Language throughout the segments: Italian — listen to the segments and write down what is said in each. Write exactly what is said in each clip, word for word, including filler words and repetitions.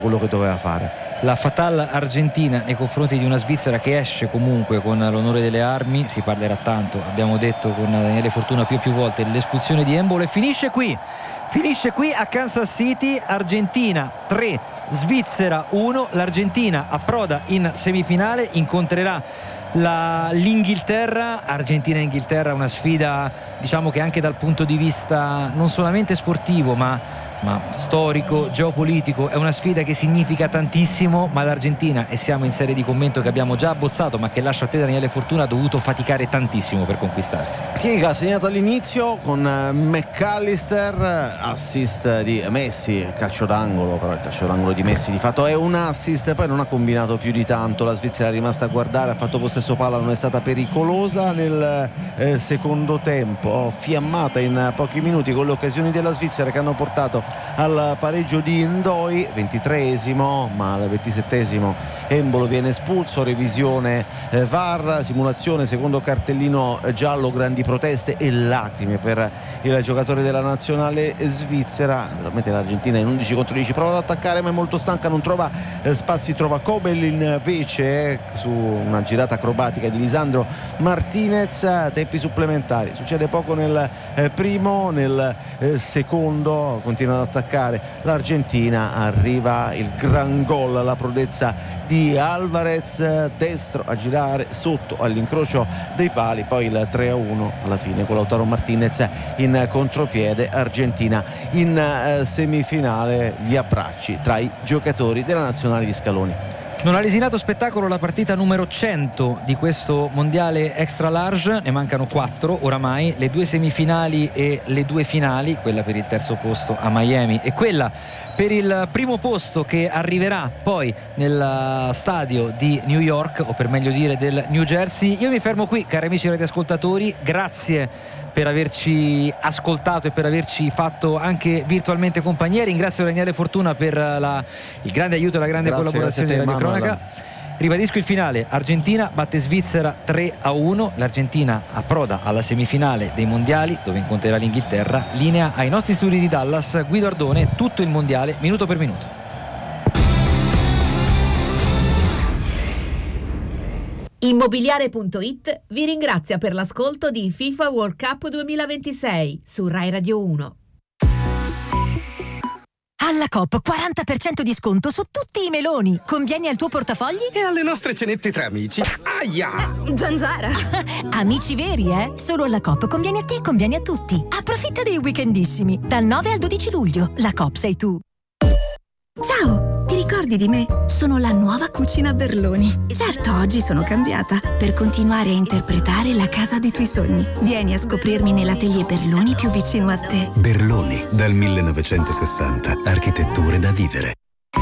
quello che doveva fare. La fatal Argentina nei confronti di una Svizzera che esce comunque con l'onore delle armi. Si parlerà tanto, abbiamo detto con Daniele Fortuna più e più volte, l'espulsione di Embolo, e finisce qui finisce qui a Kansas City. Argentina tre, Svizzera uno. L'Argentina approda in semifinale, incontrerà la, l'Inghilterra. Argentina e Inghilterra, una sfida diciamo che anche dal punto di vista non solamente sportivo ma ma storico, geopolitico, è una sfida che significa tantissimo. Ma l'Argentina, e siamo in serie di commento che abbiamo già abbozzato ma che lascio a te Daniele Fortuna, ha dovuto faticare tantissimo per conquistarsi. Sì, ha segnato all'inizio con McAllister, assist di Messi, calcio d'angolo, però il calcio d'angolo di Messi di fatto è un assist, poi non ha combinato più di tanto. La Svizzera è rimasta a guardare, ha fatto possesso palla, non è stata pericolosa nel eh, secondo tempo, fiammata in pochi minuti con le occasioni della Svizzera che hanno portato al pareggio di Ndoi, ventitreesimo, ma al ventisettesimo Embolo viene espulso, revisione eh, V A R, simulazione, secondo cartellino giallo, grandi proteste e lacrime per il giocatore della nazionale svizzera. Naturalmente l'Argentina in undici contro dieci prova ad attaccare ma è molto stanca, non trova eh, spazi, trova Kobel invece eh, su una girata acrobatica di Lisandro Martinez, tempi supplementari, succede poco nel eh, primo, nel eh, secondo continua ad attaccare l'Argentina, arriva il gran gol, la prodezza di Alvarez, destro a girare sotto all'incrocio dei pali, poi il tre a uno alla fine con Lautaro Martinez in contropiede. Argentina in eh, semifinale, gli abbracci tra i giocatori della nazionale di Scaloni. Non ha lesinato spettacolo la partita numero cento di questo mondiale extra large, ne mancano quattro oramai, le due semifinali e le due finali, quella per il terzo posto a Miami e quella per il primo posto che arriverà poi nel stadio di New York, o per meglio dire del New Jersey. Io mi fermo qui, cari amici radioascoltatori, grazie per averci ascoltato e per averci fatto anche virtualmente compagnia. Ringrazio Daniele Fortuna per la, il grande aiuto e la grande grazie, collaborazione di Radio Cronaca. Ribadisco il finale: Argentina batte Svizzera tre a uno. L'Argentina approda alla semifinale dei mondiali dove incontrerà l'Inghilterra. Linea ai nostri studi di Dallas, Guido Ardone, tutto il mondiale minuto per minuto. Immobiliare punto it vi ringrazia per l'ascolto di FIFA World Cup duemilaventisei su Rai Radio uno. Alla Coop quaranta per cento di sconto su tutti i meloni. Convieni al tuo portafogli? E alle nostre cenette tra amici. Aia! Zanzara! Amici veri, eh? Solo alla Coop conviene a te e conviene a tutti. Approfitta dei weekendissimi. Dal nove al dodici luglio. La Coop sei tu. Ciao, ti ricordi di me? Sono la nuova Cucina Berloni. Certo, oggi sono cambiata per continuare a interpretare la casa dei tuoi sogni. Vieni a scoprirmi nell'atelier Berloni più vicino a te. Berloni, dal millenovecentosessanta. Architetture da vivere.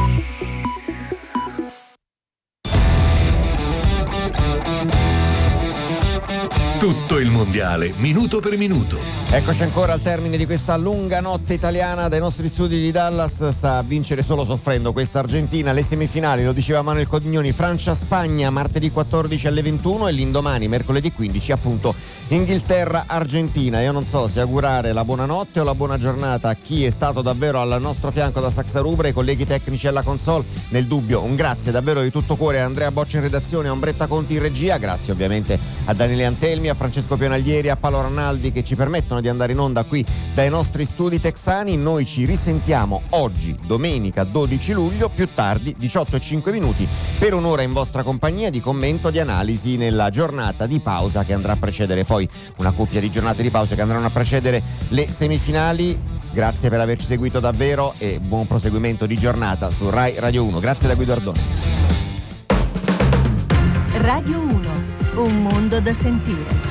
Tutto il mondiale, minuto per minuto. Eccoci ancora al termine di questa lunga notte italiana. Dai nostri studi di Dallas sa vincere solo soffrendo questa Argentina. Le semifinali, lo diceva Manuel Codignoni, Francia-Spagna martedì quattordici alle ventuno e l'indomani, mercoledì quindici, appunto Inghilterra-Argentina. Io non so se augurare la buonanotte o la buona giornata a chi è stato davvero al nostro fianco da Saxa Rubra, ai colleghi tecnici alla console. Nel dubbio un grazie davvero di tutto cuore a Andrea Boccia in redazione, a Ombretta Conti in regia, grazie ovviamente a Daniele Antelmi, a Francesco Pionaglieri, a Paolo Ranaldi che ci permettono di andare in onda qui dai nostri studi texani. Noi ci risentiamo oggi, domenica dodici luglio, più tardi diciotto e cinque minuti, per un'ora in vostra compagnia di commento, di analisi nella giornata di pausa che andrà a precedere poi una coppia di giornate di pausa che andranno a precedere le semifinali. Grazie per averci seguito davvero e buon proseguimento di giornata su Rai Radio uno. Grazie da Guido Ardone. Radio uno, un mondo da sentire.